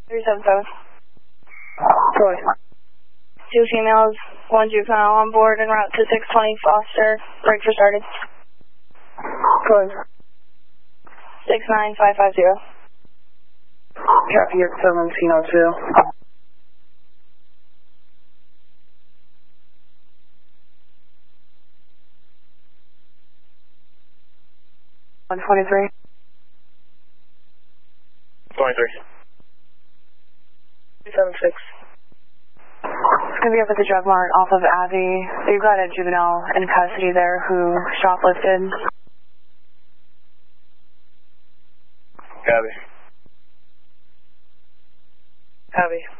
377. Troy. 2 females, 1 juvenile on board en route to 620 Foster. Break for started. Troy. 69550. Copy, you're 1702. 123. 23. 276. It's going to be up at the drug mart off of Abbey. You've got a juvenile in custody there who shoplifted. Copy. Copy.